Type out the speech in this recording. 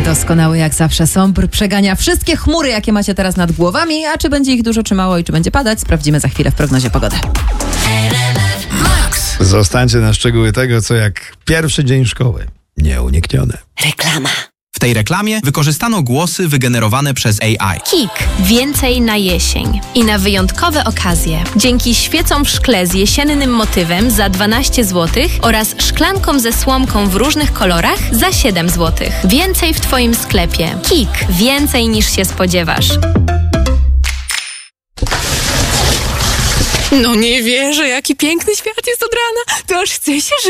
Doskonały jak zawsze Sombr przegania wszystkie chmury, jakie macie teraz nad głowami, a czy będzie ich dużo czy mało i czy będzie padać, sprawdzimy za chwilę w prognozie pogody. Zostańcie na szczegóły tego, co jak pierwszy dzień szkoły. Nieuniknione. Reklama. W tej reklamie wykorzystano głosy wygenerowane przez AI. KIK. Więcej na jesień. I na wyjątkowe okazje. Dzięki świecom w szkle z jesiennym motywem za 12 zł oraz szklankom ze słomką w różnych kolorach za 7 zł. Więcej w Twoim sklepie. KIK. Więcej niż się spodziewasz. No nie wierzę, jaki piękny świat jest od rana. To aż chce się żyć.